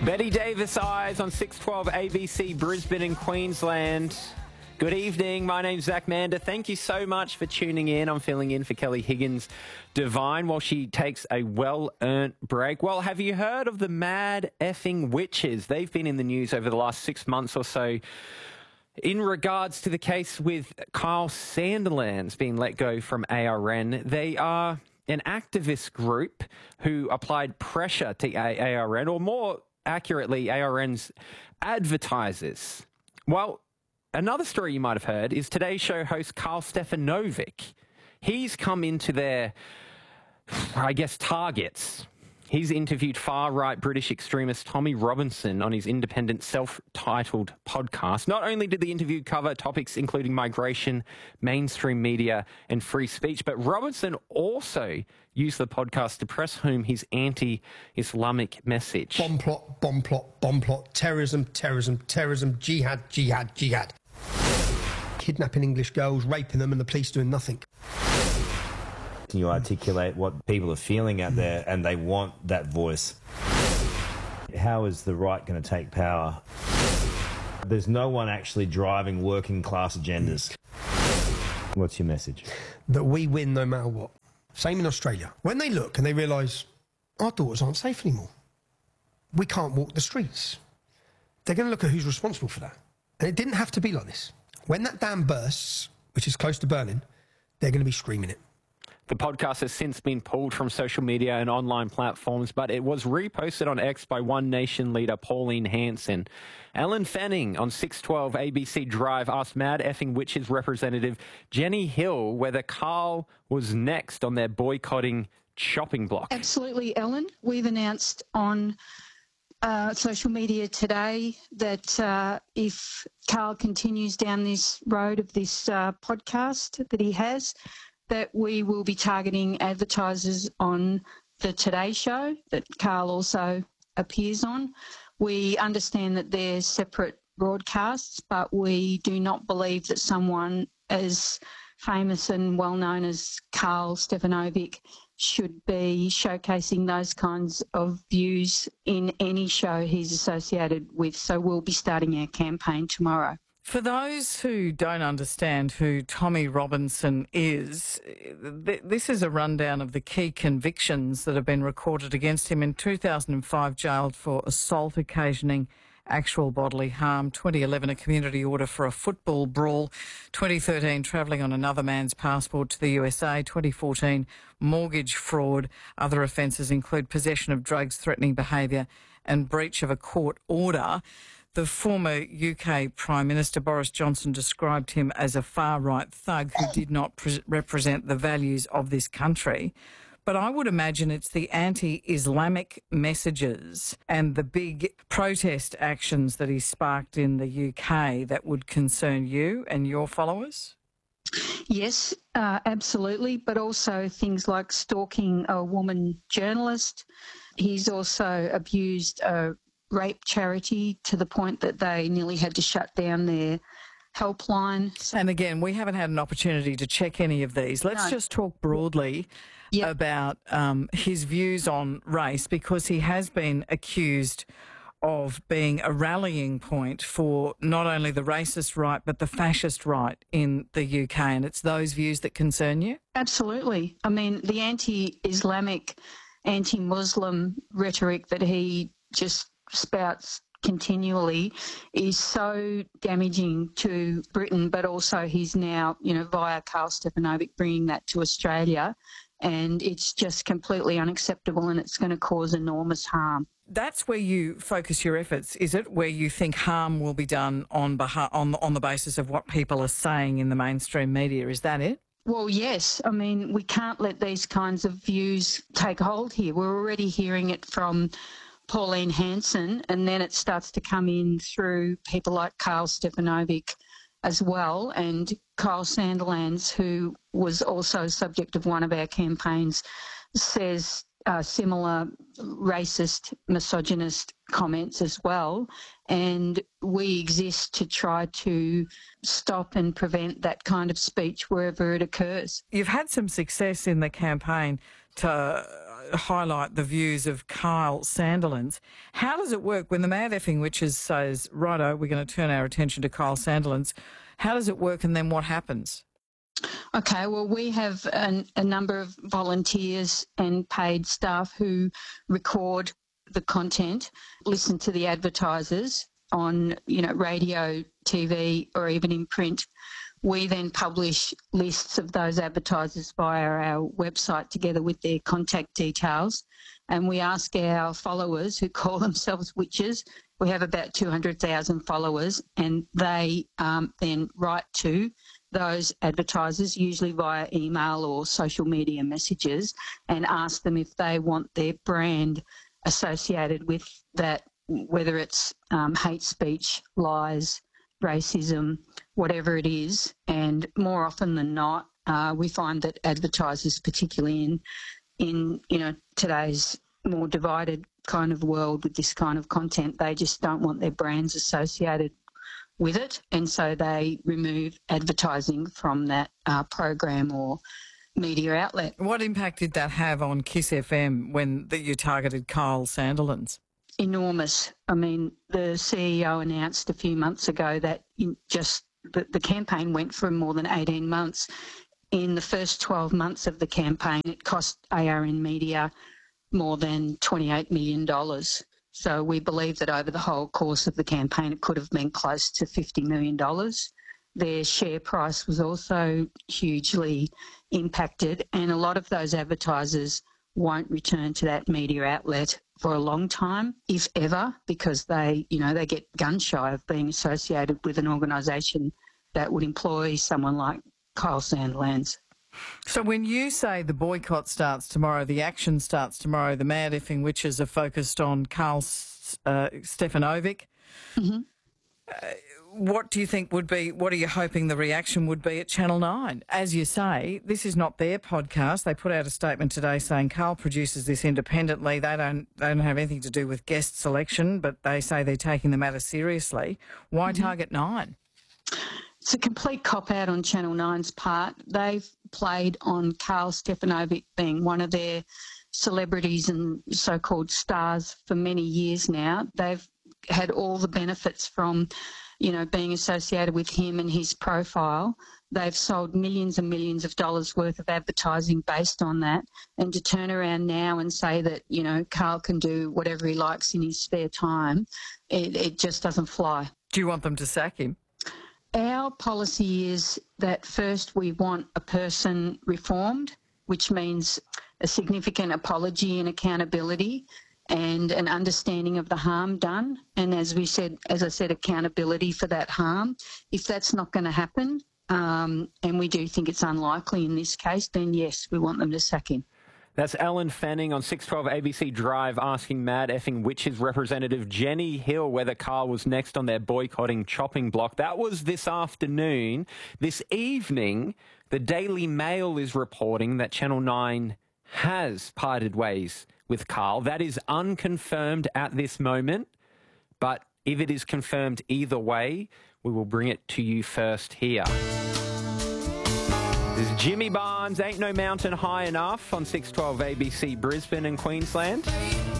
Betty Davis Eyes on 612 ABC, Brisbane and Queensland. Good evening. My name's Zach Mander. Thank you so much for tuning in. I'm filling in for Kelly Higgins Devine while she takes a well-earned break. Well, have you heard of the mad effing witches? They've been in the news over the last 6 months or so in regards to the case with Kyle Sandilands being let go from ARN. They are an activist group who applied pressure to ARN, or more accurately, ARN's advertisers. Well, another story you might have heard is Today's Show host Karl Stefanovic. He's come into their, targets. He's interviewed far-right British extremist Tommy Robinson on his independent self-titled podcast. Not only did the interview cover topics including migration, mainstream media and free speech, but Robinson also used the podcast to press home his anti-Islamic message. Bomb plot, bomb plot, bomb plot, terrorism, terrorism, terrorism, jihad, jihad, jihad. Kidnapping English girls, raping them and the police doing nothing. You articulate what people are feeling out there and they want that voice. How is the right going to take power? There's no one actually driving working class agendas. What's your message? That we win no matter what. Same in Australia. When they look and they realise our daughters aren't safe anymore, we can't walk the streets, they're going to look at who's responsible for that. And it didn't have to be like this. When that dam bursts, which is close to burning, they're going to be screaming it. The podcast has since been pulled from social media and online platforms, but it was reposted on X by One Nation leader Pauline Hanson. Ellen Fanning on 612 ABC Drive asked Mad Effing Witches representative Jenny Hill whether Karl was next on their boycotting chopping block. Absolutely, Ellen. We've announced on social media today that if Karl continues down this road of this podcast that he has, that we will be targeting advertisers on the Today Show that Karl also appears on. We understand that they're separate broadcasts, but we do not believe that someone as famous and well-known as Karl Stefanovic should be showcasing those kinds of views in any show he's associated with. So we'll be starting our campaign tomorrow. For those who don't understand who Tommy Robinson is, this is a rundown of the key convictions that have been recorded against him. In 2005, jailed for assault occasioning actual bodily harm. 2011, a community order for a football brawl. 2013, travelling on another man's passport to the USA. 2014, mortgage fraud. Other offences include possession of drugs, threatening behaviour and breach of a court order. The former UK Prime Minister Boris Johnson described him as a far-right thug who did not represent the values of this country. But I would imagine it's the anti-Islamic messages and the big protest actions that he sparked in the UK that would concern you and your followers? Yes, absolutely, but also things like stalking a woman journalist. He's also abused a rape charity to the point that they nearly had to shut down their helpline. And again, we haven't had an opportunity to check any of these. Let's just talk broadly about his views on race, because he has been accused of being a rallying point for not only the racist right but the fascist right in the UK, and it's those views that concern you? Absolutely. I mean, the anti-Islamic, anti-Muslim rhetoric that he just spouts continually is so damaging to Britain, but also he's now, via Karl Stefanovic bringing that to Australia, and it's just completely unacceptable and it's going to cause enormous harm. That's where you focus your efforts, is it? Where you think harm will be done on the basis of what people are saying in the mainstream media, is that it? Well, yes. I mean, we can't let these kinds of views take hold here. We're already hearing it from Pauline Hanson, and then it starts to come in through people like Karl Stefanovic as well, and Kyle Sandilands, who was also subject of one of our campaigns, says similar racist, misogynist comments as well, and we exist to try to stop and prevent that kind of speech wherever it occurs. You've had some success in the campaign to highlight the views of Kyle Sandilands. How does it work when the Mad Effing Witches says, righto, we're going to turn our attention to Kyle Sandilands? How does it work, and then what happens? Okay, well, we have a number of volunteers and paid staff who record the content, listen to the advertisers on, radio, TV, or even in print. We then publish lists of those advertisers via our website together with their contact details, and we ask our followers who call themselves witches. We have about 200,000 followers, and they then write to those advertisers, usually via email or social media messages, and ask them if they want their brand associated with that, whether it's hate speech, lies, racism, whatever it is. And more often than not, we find that advertisers, particularly in today's more divided kind of world with this kind of content, they just don't want their brands associated with it, and so they remove advertising from that program or media outlet. What impact did that have on Kiss FM when you targeted Kyle Sandilands? Enormous. I mean, the CEO announced a few months ago that the campaign went for more than 18 months. In the first 12 months of the campaign, it cost ARN Media more than $28 million. So we believe that over the whole course of the campaign, it could have been close to $50 million. Their share price was also hugely impacted, and a lot of those advertisers won't return to that media outlet for a long time, if ever, because they get gun shy of being associated with an organisation that would employ someone like Kyle Sandilands. So when you say the boycott starts tomorrow, the action starts tomorrow, the Mad Effing Witches are focused on Karl Stefanovic, mm-hmm. What do you think what are you hoping the reaction would be at Channel 9? As you say, this is not their podcast. They put out a statement today saying Karl produces this independently. They don't have anything to do with guest selection, but they say they're taking the matter seriously. Why target 9? It's a complete cop-out on Channel 9's part. They've played on Karl Stefanovic being one of their celebrities and so-called stars for many years now. They've had all the benefits from, being associated with him and his profile. They've sold millions and millions of dollars worth of advertising based on that. And to turn around now and say that, Karl can do whatever he likes in his spare time, it just doesn't fly. Do you want them to sack him? Our policy is that first we want a person reformed, which means a significant apology and accountability and an understanding of the harm done. And as I said, accountability for that harm. If that's not going to happen, and we do think it's unlikely in this case, then yes, we want them to sack him. That's Ellen Fanning on 612 ABC Drive asking Mad Effing Witches representative Jenny Hill whether Karl was next on their boycotting chopping block. That was this afternoon. This evening, the Daily Mail is reporting that Channel 9 has parted ways with Karl. That is unconfirmed at this moment, but if it is confirmed either way, we will bring it to you first here. This is Jimmy Barnes, Ain't No Mountain High Enough on 612 ABC Brisbane and Queensland.